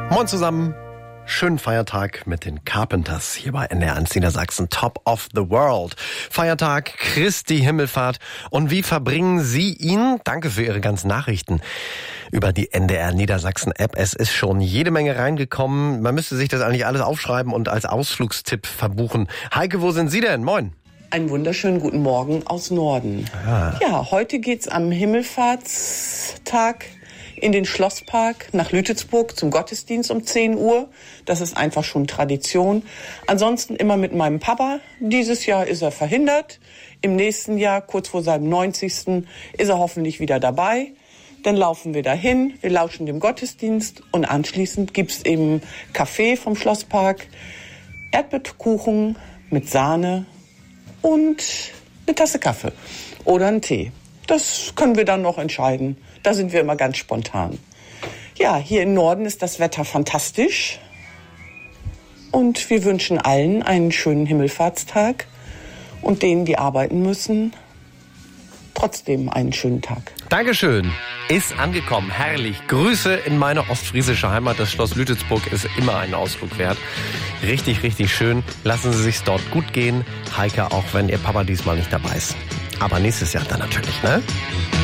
Moin zusammen. Schönen Feiertag mit den Carpenters hier bei NDR 1 Niedersachsen, Top of the World. Feiertag, Christi Himmelfahrt. Und wie verbringen Sie ihn? Danke für Ihre ganzen Nachrichten über die NDR Niedersachsen App. Es ist schon jede Menge reingekommen. Man müsste sich das eigentlich alles aufschreiben und als Ausflugstipp verbuchen. Heike, wo sind Sie denn? Moin. Einen wunderschönen guten Morgen aus Norden. Ja, heute geht's am Himmelfahrtstag in den Schlosspark nach Lütetsburg zum Gottesdienst um 10 Uhr. Das ist einfach schon Tradition. Ansonsten immer mit meinem Papa. Dieses Jahr ist er verhindert. Im nächsten Jahr, kurz vor seinem 90. ist er hoffentlich wieder dabei. Dann laufen wir dahin, wir lauschen dem Gottesdienst und anschließend gibt's eben Kaffee vom Schlosspark, Erdbeerkuchen mit Sahne und eine Tasse Kaffee oder einen Tee. Das können wir dann noch entscheiden. Da sind wir immer ganz spontan. Ja, hier im Norden ist das Wetter fantastisch. Und wir wünschen allen einen schönen Himmelfahrtstag. Und denen, die arbeiten müssen, trotzdem einen schönen Tag. Dankeschön. Ist angekommen. Herrlich. Grüße in meine ostfriesische Heimat. Das Schloss Lütetsburg ist immer einen Ausflug wert. Richtig, richtig schön. Lassen Sie sich's dort gut gehen. Heike, auch wenn Ihr Papa diesmal nicht dabei ist. Aber nächstes Jahr dann natürlich, ne?